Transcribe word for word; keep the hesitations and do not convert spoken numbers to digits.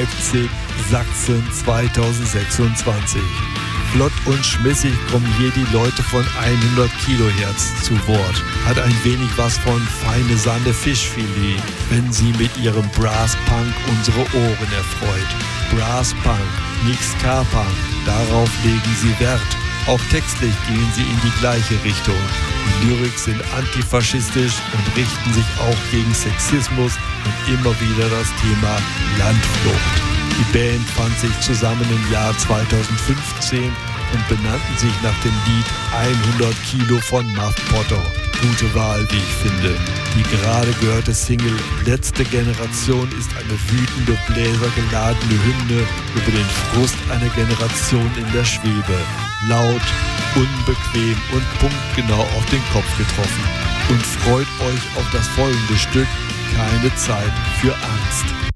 F C Sachsen zweitausendsechsundzwanzig. Flott und schmissig kommen hier die Leute von hundert Kilohertz zu Wort. Hat ein wenig was von feine Sahne Fischfilet, wenn sie mit ihrem Brass-Punk unsere Ohren erfreut. Brass-Punk, nix Ska-Punk, darauf legen sie Wert. Auch textlich gehen sie in die gleiche Richtung. Die Lyrics sind antifaschistisch und richten sich auch gegen Sexismus und immer wieder das Thema Landflucht. Die Band fand sich zusammen im Jahr zweitausendfünfzehn und benannten sich nach dem Lied hundert Kilo von Muff Potter. Gute Wahl, wie ich finde. Die gerade gehörte Single Letzte Generation ist eine wütende, bläsergeladene Hymne über den Frust einer Generation in der Schwebe. Laut, unbequem und punktgenau auf den Kopf getroffen. Und freut euch auf das folgende Stück Keine Zeit für Angst.